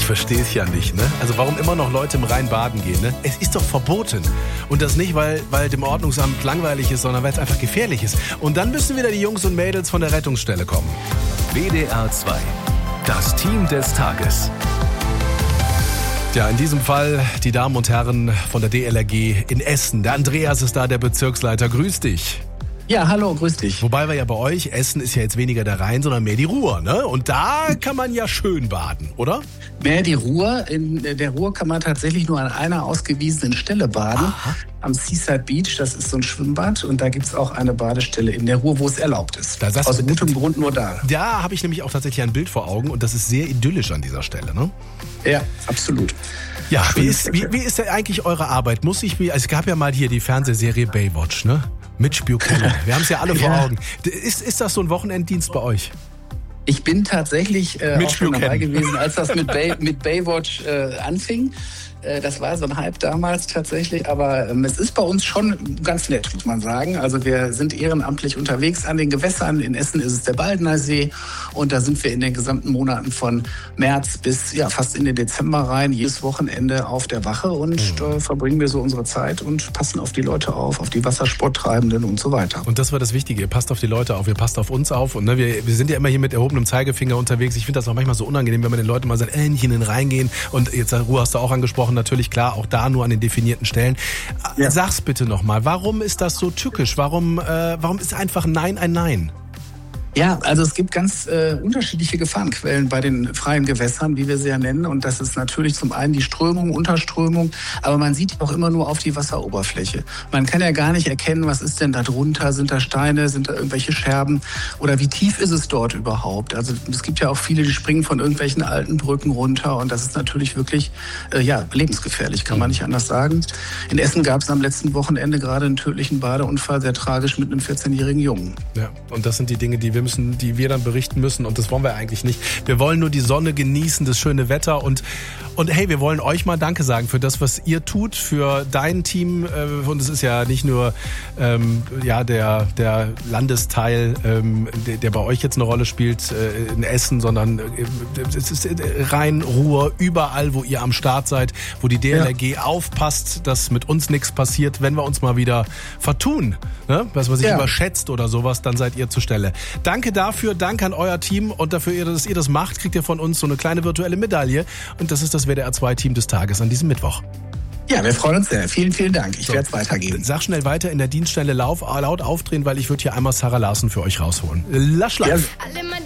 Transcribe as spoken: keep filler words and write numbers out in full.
verstehe es ja nicht, ne? Also warum immer noch Leute im Rhein baden gehen, ne? Es ist doch verboten. Und das nicht, weil, weil dem Ordnungsamt langweilig ist, sondern weil es einfach gefährlich ist. Und dann müssen wieder die Jungs und Mädels von der Rettungsstelle kommen. W D R zwei. Das Team des Tages. Ja, in diesem Fall die Damen und Herren von der D L R G in Essen. Der Andreas ist da, der Bezirksleiter. Grüß dich. Ja, hallo, grüß dich. Wobei wir ja bei euch, Essen ist ja jetzt weniger der Rhein, sondern mehr die Ruhr, ne? Und da kann man ja schön baden, oder? Mehr die Ruhr. In der Ruhr kann man tatsächlich nur an einer ausgewiesenen Stelle baden. Aha. Am Seaside Beach, das ist so ein Schwimmbad. Und da gibt's auch eine Badestelle in der Ruhr, wo es erlaubt ist. Da Aus gutem Grund nur da. Da habe ich nämlich auch tatsächlich ein Bild vor Augen und das ist sehr idyllisch an dieser Stelle, ne? Ja, absolut. Ja, wie ist, wie, wie ist denn eigentlich eure Arbeit? Muss ich mir, also es gab ja mal hier die Fernsehserie Baywatch, ne? Mitch Buchanan. Wir haben es ja alle vor Ja. Augen. Ist, ist das so ein Wochenenddienst bei euch? Ich bin tatsächlich äh, auch schon Buchanan. dabei gewesen, als das mit, Bay, mit Baywatch äh, anfing. Äh, das war so ein Hype damals tatsächlich, aber ähm, es ist bei uns schon ganz nett, muss man sagen. Also wir sind ehrenamtlich unterwegs an den Gewässern. In Essen ist es der Baldener See und da sind wir in den gesamten Monaten von März bis ja fast in den Dezember rein, jedes Wochenende auf der Wache und mhm. äh, verbringen wir so unsere Zeit und passen auf die Leute auf, auf die Wassersporttreibenden und so weiter. Und das war das Wichtige, ihr passt auf die Leute auf, ihr passt auf uns auf und ne, wir, wir sind ja immer hier mit erhobenem Zeigefinger unterwegs. Ich finde das auch manchmal so unangenehm, wenn man den Leuten mal sagt, äh, nicht in den Rhein gehen und jetzt Ruhe hast du auch angesprochen, natürlich klar, auch da nur an den definierten Stellen. Ja. Sag's bitte nochmal, warum ist das so tückisch? Warum, äh, warum ist einfach Nein ein Nein? Ja, also es gibt ganz äh, unterschiedliche Gefahrenquellen bei den freien Gewässern, wie wir sie ja nennen. Und das ist natürlich zum einen die Strömung, Unterströmung, aber man sieht auch immer nur auf die Wasseroberfläche. Man kann ja gar nicht erkennen, was ist denn da drunter? Sind da Steine, sind da irgendwelche Scherben oder wie tief ist es dort überhaupt? Also es gibt ja auch viele, die springen von irgendwelchen alten Brücken runter und das ist natürlich wirklich äh, ja lebensgefährlich, kann man nicht anders sagen. In Essen gab es am letzten Wochenende gerade einen tödlichen Badeunfall, sehr tragisch mit einem vierzehnjährigen Jungen. Ja, und das sind die Dinge, die wir müssen, die wir dann berichten müssen und das wollen wir eigentlich nicht. Wir wollen nur die Sonne genießen, das schöne Wetter und und hey, wir wollen euch mal Danke sagen für das, was ihr tut, für dein Team und es ist ja nicht nur ähm, ja der der Landesteil, ähm, der, der bei euch jetzt eine Rolle spielt äh, in Essen, sondern äh, es ist Rhein, Ruhr, überall, wo ihr am Start seid, wo die D L R G ja. aufpasst, dass mit uns nichts passiert, wenn wir uns mal wieder vertun, ne? Was man sich ja. überschätzt oder sowas, dann seid ihr zur Stelle. Danke dafür, danke an euer Team und dafür, dass ihr das macht, kriegt ihr von uns so eine kleine virtuelle Medaille und das ist das W D R zwei Team des Tages an diesem Mittwoch. Ja, wir freuen uns sehr. Vielen, vielen Dank. Ich so, werde es weitergeben. Sag schnell weiter in der Dienststelle lauf, laut aufdrehen, weil ich würde hier einmal Sarah Larsen für euch rausholen. Lasch, lasch. Ja.